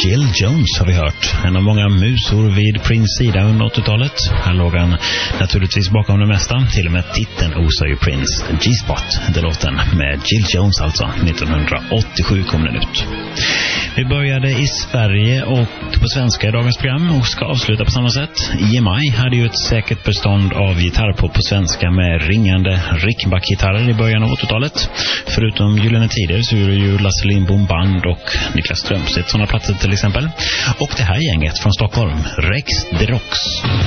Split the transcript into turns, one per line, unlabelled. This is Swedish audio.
Jill Jones har vi hört. En av många musor vid Prince sida under 80-talet. Här låg han naturligtvis bakom det mesta. Till och med titeln osar ju Prince. G-Spot, det låten med Jill Jones alltså. 1987 kom den ut. Vi började i Sverige och på svenska i dagens program och ska avsluta på samma sätt. EMI hade ju ett säkert bestånd av gitarrpop på svenska med ringande Rickenback-gitarrer i början av 80-talet. Förutom Gyllene Tider så är det ju Lasse Lindbom Band och Niklas Strömstedt sådana platser till exempel. Och det här gänget från Stockholm, Rex de Rox.